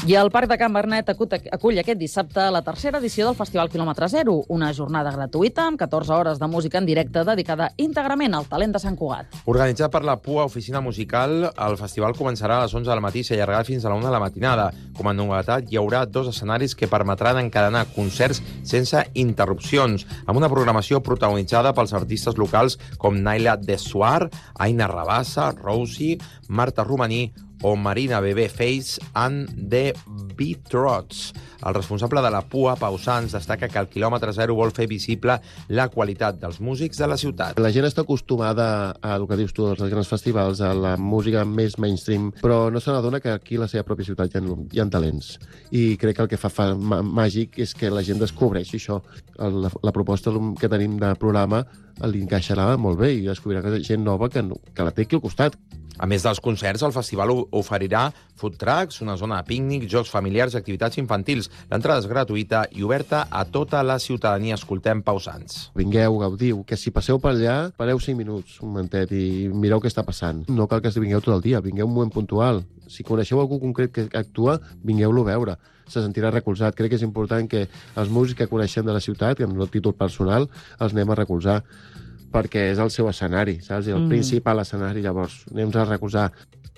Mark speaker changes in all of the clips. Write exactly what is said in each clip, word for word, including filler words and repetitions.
Speaker 1: I el Parc de Can Bernet acull aquest dissabte la tercera edició del Festival Quilòmetre Zero, una jornada gratuïta amb catorze hores de música en directe dedicada íntegrament al talent de Sant Cugat.
Speaker 2: Organitzat per la P U A Oficina Musical, el festival començarà a les onze del matí i s'allargarà fins a la una de la matinada. Com a novetat, hi haurà dos escenaris que permetran encadenar concerts sense interrupcions, amb una programació protagonitzada pels artistes locals com Naila Dessuar, Aina Rabassa, Rosie, Marta Romaní o Marina Bebé Face and The Beatrots. El responsable de la P U A, Pau Sans, destaca que el quilòmetre zero vol fer visible la qualitat dels músics de la ciutat.
Speaker 3: La gent està acostumada a el que dius tu, als grans festivals, a la música més mainstream, però no se n'adona que aquí a la seva pròpia ciutat hi ha, hi ha talents. I crec que el que fa, fa màgic és que la gent descobreixi això. La, la proposta que tenim de programa li encaixarà molt bé i descobrirà que gent nova que, que la té aquí al costat.
Speaker 2: A més dels concerts, el festival oferirà food trucks, una zona de pícnic, jocs familiars i activitats infantils. L'entrada és gratuïta i oberta a tota la ciutadania. Escoltem Pau Sans.
Speaker 3: Vingueu, gaudiu, que si passeu per allà, pareu cinc minuts, un momentet, i mireu què està passant. No cal que vingueu tot el dia, vingueu un moment puntual. Si coneixeu algú concret que actua, vingueu-lo a veure. Se sentirà recolzat. Crec que és important que els músics que coneixem de la ciutat, que en el títol personal, els anem a recolzar, perquè és el seu escenari, saps? El mm. principal escenari, llavors, anem a recolzar.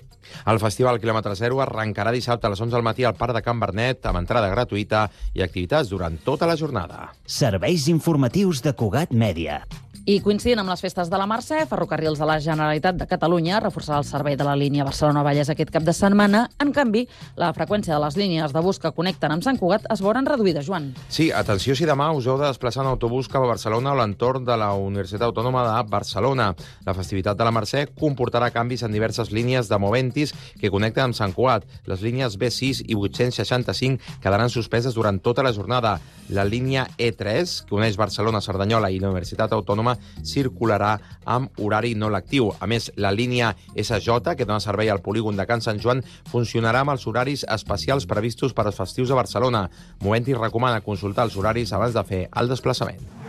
Speaker 2: El Festival Quilòmetre Zero arrencarà dissabte a les onze del matí al Parc de Can Bernet, amb entrada gratuïta i activitats durant tota la jornada.
Speaker 4: Serveis informatius de Cugat Mèdia.
Speaker 1: I coincidint amb les festes de la Mercè, Ferrocarrils de la Generalitat de Catalunya reforçarà el servei de la línia Barcelona-Vallès aquest cap de setmana. En canvi, la freqüència de les línies de bus que connecten amb Sant Cugat es veuran reduïdes, Joan.
Speaker 2: Sí, atenció si demà us heu de desplaçar en autobús cap a Barcelona o l'entorn de la Universitat Autònoma de Barcelona. La festivitat de la Mercè comportarà canvis en diverses línies de Moventis que connecten amb Sant Cugat. Les línies B sis i vuit-cents seixanta-cinc quedaran suspeses durant tota la jornada. La línia E tres, que uneix Barcelona, Cerdanyola i la Universitat Autònoma, circularà amb horari no lectiu. A més, la línia S J, que dona servei al polígon de Can Sant Joan, funcionarà amb els horaris especials previstos per als festius a Barcelona. Moventis recomana consultar els horaris abans de fer el desplaçament.